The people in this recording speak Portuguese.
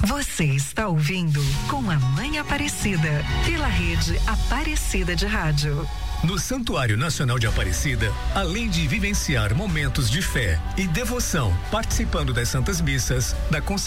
Você está ouvindo Com a Mãe Aparecida, pela rede Aparecida de Rádio. No Santuário Nacional de Aparecida, além de vivenciar momentos de fé e devoção, participando das Santas Missas, da